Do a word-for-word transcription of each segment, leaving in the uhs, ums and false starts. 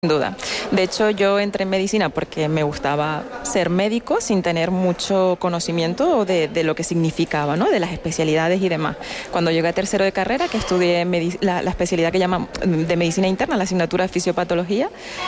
Sin duda. De hecho, yo entré en medicina porque me gustaba ser médico sin tener mucho conocimiento de, de lo que significaba, ¿no? De las especialidades y demás. Cuando llegué a tercero de carrera, que estudié la, la especialidad que llaman de medicina interna, la asignatura de fisiopatología,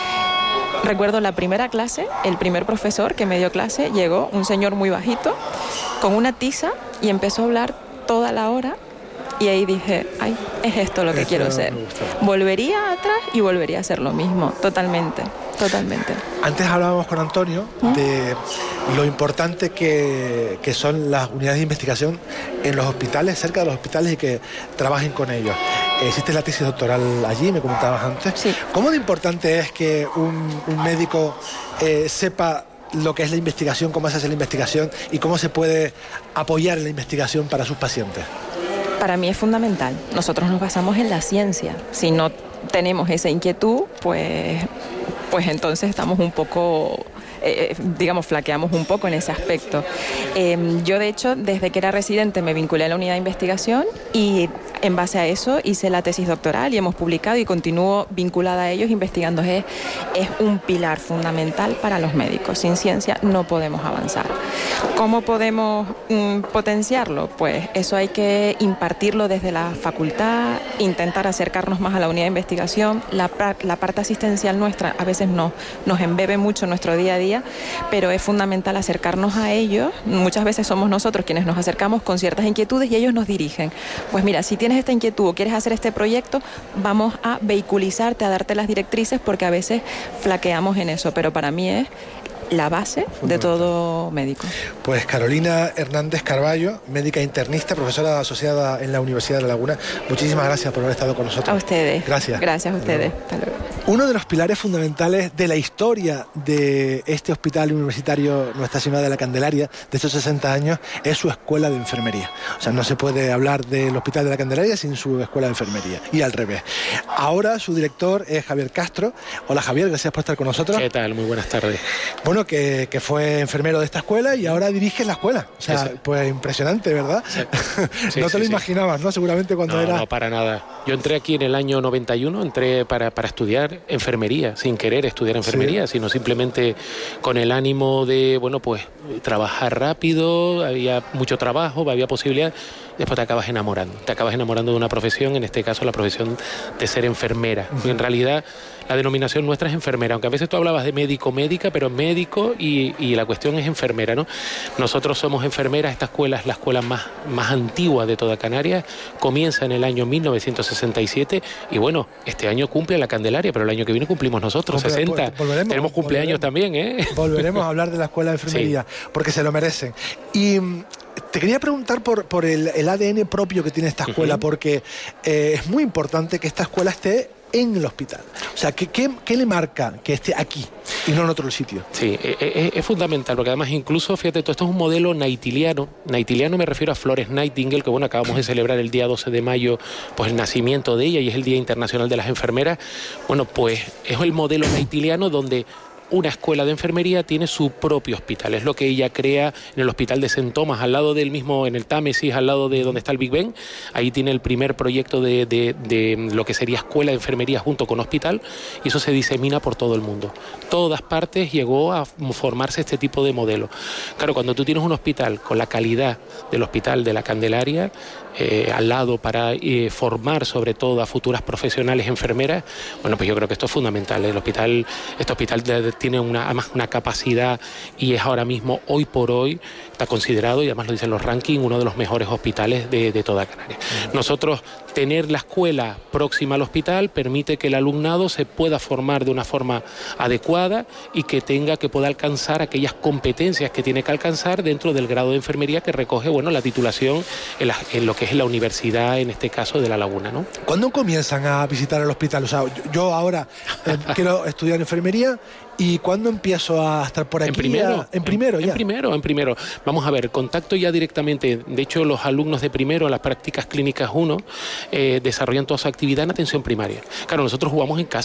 recuerdo la primera clase, el primer profesor que me dio clase, llegó un señor muy bajito, con una tiza y empezó a hablar toda la hora. Y ahí dije, ay, es esto lo que Eso quiero ser. Volvería atrás y volvería a hacer lo mismo, totalmente, totalmente. Antes hablábamos con Antonio ¿Mm? de lo importante que, que son las unidades de investigación en los hospitales, cerca de los hospitales y que trabajen con ellos. Hiciste la tesis doctoral allí, me comentabas antes. Sí. ¿Cómo de importante es que un, un médico eh, sepa lo que es la investigación, cómo se hace la investigación y cómo se puede apoyar en la investigación para sus pacientes? Para mí es fundamental. Nosotros nos basamos en la ciencia. Si no tenemos esa inquietud, pues, pues entonces estamos un poco, eh, digamos, flaqueamos un poco en ese aspecto. Eh, yo, de hecho, desde que era residente me vinculé a la unidad de investigación y en base a eso hice la tesis doctoral y hemos publicado y continúo vinculada a ellos investigando. Es, es un pilar fundamental para los médicos. Sin ciencia no podemos avanzar. ¿Cómo podemos mm, potenciarlo? Pues eso hay que impartirlo desde la facultad, intentar acercarnos más a la unidad de investigación. La, la parte asistencial nuestra a veces no, nos embebe mucho en nuestro día a día, pero es fundamental acercarnos a ellos. Muchas veces somos nosotros quienes nos acercamos con ciertas inquietudes y ellos nos dirigen. Pues mira, si tienes esta inquietud o quieres hacer este proyecto, vamos a vehiculizarte, a darte las directrices, porque a veces flaqueamos en eso, pero para mí es la base de todo médico. Pues Carolina Hernández Carballo, médica internista, profesora asociada en la Universidad de La Laguna, muchísimas gracias por haber estado con nosotros. A ustedes. Gracias. Gracias a ustedes. Hasta luego. Uno de los pilares fundamentales de la historia de este hospital universitario Nuestra Señora de la Candelaria, de estos sesenta años, es su escuela de enfermería. O sea, no se puede hablar del Hospital de la Candelaria sin su escuela de enfermería, y al revés. Ahora su director es Javier Castro. Hola Javier, gracias por estar con nosotros. ¿Qué tal? Muy buenas tardes. Bueno, que, que fue enfermero de esta escuela y ahora dirige la escuela. O sea, sí, pues impresionante, ¿verdad? Sí. Sí, no te sí, lo sí. imaginabas, ¿no? Seguramente cuando no, era... No, para nada. Yo entré aquí en el año noventa y uno, entré para, para estudiar enfermería, sin querer estudiar enfermería, sí. sino simplemente con el ánimo de, bueno, pues trabajar rápido, había mucho trabajo, había posibilidad. Después te acabas enamorando, te acabas enamorando de una profesión, en este caso la profesión de ser enfermera. Uh-huh. En realidad la denominación nuestra es enfermera, aunque a veces tú hablabas de médico, médica, pero médico y, y la cuestión es enfermera, ¿no? Nosotros somos enfermeras, esta escuela es la escuela más, más antigua de toda Canarias, comienza en el año mil novecientos sesenta y siete y bueno, este año cumple la Candelaria, pero el año que viene cumplimos nosotros, Volve, sesenta. Volveremos, Tenemos cumpleaños también, ¿eh? Volveremos a hablar de la escuela de enfermería, sí. porque se lo merecen. Y te quería preguntar por, por el, el A D N propio que tiene esta escuela, uh-huh. porque eh, es muy importante que esta escuela esté en el hospital. O sea, ¿qué, qué, qué le marca que esté aquí y no en otro sitio? Sí, es, es fundamental, porque además incluso, fíjate, todo esto es un modelo naitiliano. Naitiliano me refiero a Florence Nightingale, que bueno, acabamos de celebrar el día doce de mayo, pues el nacimiento de ella y es el Día Internacional de las Enfermeras. Bueno, pues es el modelo naitiliano donde una escuela de enfermería tiene su propio hospital. Es lo que ella crea en el hospital de Saint Thomas, al lado del mismo, en el Támesis, al lado de donde está el Big Ben. Ahí tiene el primer proyecto de, de, de lo que sería escuela de enfermería junto con hospital, y eso se disemina por todo el mundo. Todas partes llegó a formarse este tipo de modelo. Claro, cuando tú tienes un hospital con la calidad del Hospital de la Candelaria, eh, al lado para eh, formar sobre todo a futuras profesionales enfermeras, bueno, pues yo creo que esto es fundamental. El hospital, este hospital de, de, tiene una, además una capacidad y es ahora mismo, hoy por hoy, está considerado, y además lo dicen los rankings, uno de los mejores hospitales de, de toda Canarias. Uh-huh. Nosotros, tener la escuela próxima al hospital permite que el alumnado se pueda formar de una forma adecuada y que tenga, que pueda alcanzar aquellas competencias que tiene que alcanzar dentro del grado de enfermería que recoge, bueno, la titulación en, la, en lo que es la universidad, en este caso de La Laguna, ¿no? ¿Cuándo comienzan a visitar el hospital? O sea, yo, yo ahora eh, quiero estudiar enfermería. ¿Y cuándo empiezo a estar por aquí? En primero. A, en primero, en, ya. En primero, en primero. Vamos a ver, contacto ya directamente. De hecho, los alumnos de primero, las prácticas clínicas uno, eh, desarrollan toda su actividad en atención primaria. Claro, nosotros jugamos en casa.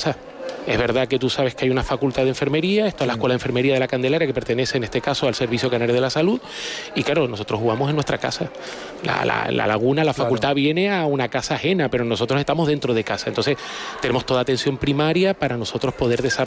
Es verdad que tú sabes que hay una facultad de enfermería, esto es la Escuela de Enfermería de la Candelaria, que pertenece en este caso al Servicio Canario de la Salud, y claro, nosotros jugamos en nuestra casa. La, la, la laguna, la facultad claro. viene a una casa ajena, pero nosotros estamos dentro de casa. Entonces tenemos toda atención primaria para nosotros poder desarrollar